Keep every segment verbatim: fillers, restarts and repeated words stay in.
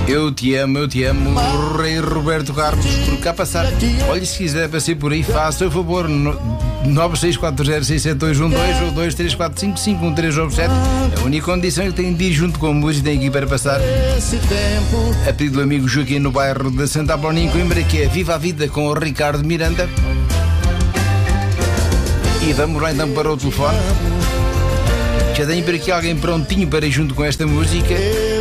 Eu te amo, eu te amo, Rei Roberto Carlos, por cá passar. Olha, se quiser passar por aí, faça o favor. nove seis quatro zero seis sete dois um dois ou dois três quatro cinco cinco um três nove sete. A única condição é que tem de ir junto com a música, tem aqui para passar. A pedido do amigo Joaquim, no bairro de Santa Apolónia, em Coimbra, que é Viva a Vida com o Ricardo Miranda. E vamos lá então para o telefone. Já tenho por aqui alguém prontinho para ir junto com esta música,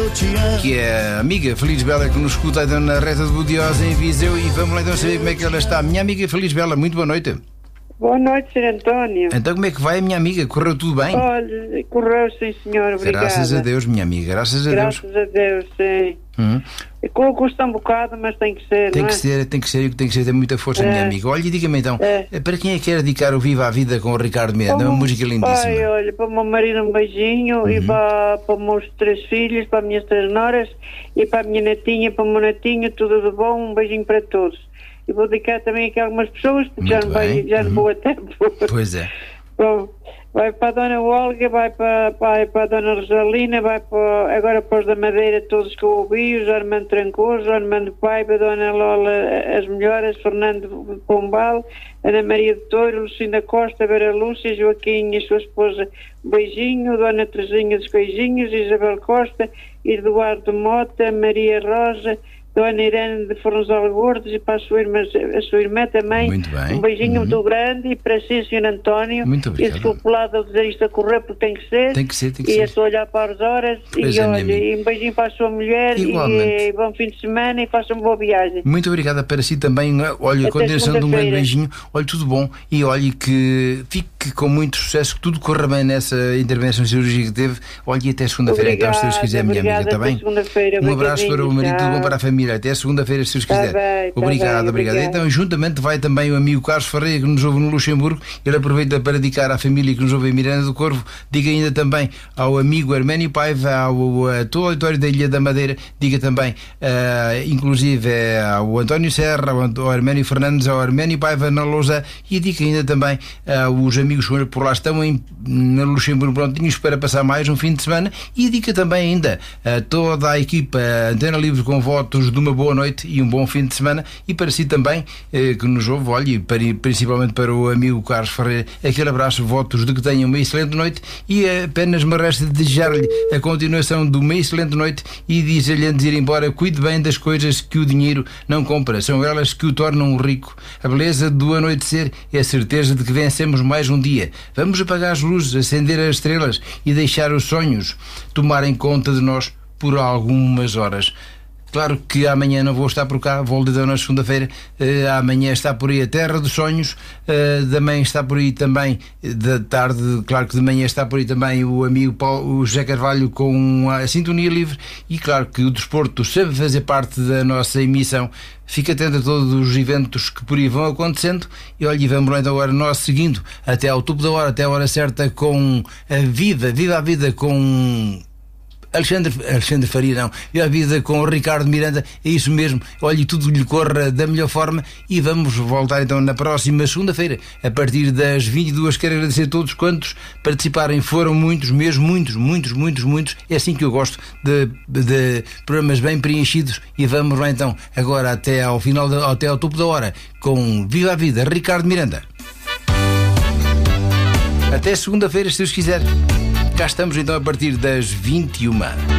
que é a amiga Feliz Bela, que nos escuta então na reta de Budiosa, em Viseu. E vamos lá então saber como é que ela está. Minha amiga Feliz Bela, muito boa noite. Boa noite, senhor António. Então como é que vai, minha amiga? Correu tudo bem? Olha, correu, sim, senhor, obrigada. Graças a Deus, minha amiga, graças a graças Deus. Graças a Deus, sim. Hum. Custa um bocado, mas tem que ser, Tem não que é? ser, tem que ser, e tem que ser, tem muita força, é. minha amiga. Olha, diga-me então, é. para quem é que quer dedicar o Viva a Vida com o Ricardo Miranda? É uma música lindíssima. Pai, olha, para o meu marido um beijinho, uhum. e para, para os meus três filhos, para as minhas três noras, e para a minha netinha, para o meu netinho, tudo de bom, um beijinho para todos. E vou dedicar também aqui a algumas pessoas, porque já não, vai, já não uhum. vou a tempo. Pois é. Bom, vai para a Dona Olga, vai para, vai para a Dona Rosalina, vai para, agora para os da Madeira, todos que eu ouvi, o Armando Trancoso, o Armando Paiva, a Dona Lola, as melhoras, Fernando Pombal, Ana Maria de Touro, Lucinda Costa, Vera Lúcia, Joaquim e a sua esposa, beijinho, Dona Teresinha dos Beijinhos, Isabel Costa, Eduardo Mota, Maria Rosa, Dona Irene de Fornozal Gordos, e para a sua irmã, a sua irmã também. Muito bem. Um beijinho uhum. muito grande, e para si, senhor António. Muito obrigado. E desculpe lá de eu dizer isto a correr, porque tem que ser. Tem que ser, tem que e ser. E é só olhar para as horas. Pois e é, olha, e um beijinho para a sua mulher. Igualmente. E, e bom fim de semana, e faça uma boa viagem. Muito obrigada para si também. Olha, a continuação de um grande beijinho. Olha, tudo bom. E olhe que fique com muito sucesso, que tudo corra bem nessa intervenção cirúrgica que teve. Olha, e até segunda-feira, então, se Deus quiser, minha amiga, está bem? Um abraço para o marido, tudo bom para a família. Até segunda-feira, se Deus quiser. Tá bem, tá obrigado, bem, obrigado. obrigado. Então, juntamente vai também o amigo Carlos Ferreira, que nos ouve no Luxemburgo. Ele aproveita para dedicar à família que nos ouve em Miranda do Corvo. Diga ainda também ao amigo Arménio Paiva, ao a todo o auditório da Ilha da Madeira. Diga também, uh, inclusive, ao António Serra, ao Arménio Fernandes, ao Arménio Paiva na Lousa. E diga ainda também aos uh, amigos que por lá estão em, no Luxemburgo prontinhos para passar mais um fim de semana. E diga também ainda a toda a equipa Antena Livre com votos de uma boa noite e um bom fim de semana. E para si também, eh, que nos ouve, olhe, e para, principalmente para o amigo Carlos Ferreira, aquele abraço, votos de que tenham uma excelente noite. E apenas me resta desejar-lhe a continuação de uma excelente noite e dizer-lhe antes de ir embora: cuide bem das coisas que o dinheiro não compra, são elas que o tornam rico. A beleza do anoitecer é a certeza de que vencemos mais um dia. Vamos apagar as luzes, acender as estrelas e deixar os sonhos tomarem conta de nós por algumas horas. Claro que amanhã não vou estar por cá, volto então na segunda-feira. Uh, amanhã está por aí a Terra dos Sonhos, uh, da manhã está por aí também, da tarde, claro que de manhã está por aí também o amigo Paulo, o José Carvalho com a Sintonia Livre. E claro que o desporto sempre fazer parte da nossa emissão. Fique atento a todos os eventos que por aí vão acontecendo. E olha, vamos lá então agora nós seguindo até ao topo da hora, até a hora certa, com a vida, viva a vida com Alexandre, Alexandre Faria, não, e a vida com o Ricardo Miranda. É isso mesmo. Olhe, tudo lhe corra da melhor forma. E vamos voltar então na próxima segunda-feira, a partir das vinte e duas. Quero agradecer a todos quantos participarem. Foram muitos, mesmo muitos, muitos, muitos, muitos. É assim que eu gosto de, de programas bem preenchidos. E vamos lá então agora até ao final, de, até ao topo da hora, com Viva a Vida, Ricardo Miranda. Até segunda-feira, se Deus quiser. Cá estamos então a partir das vinte e uma.